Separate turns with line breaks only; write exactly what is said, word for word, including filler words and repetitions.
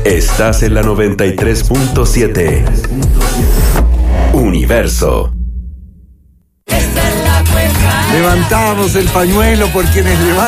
Estás en la noventa y tres punto siete. Universo.
Levantamos el pañuelo por quienes levantan.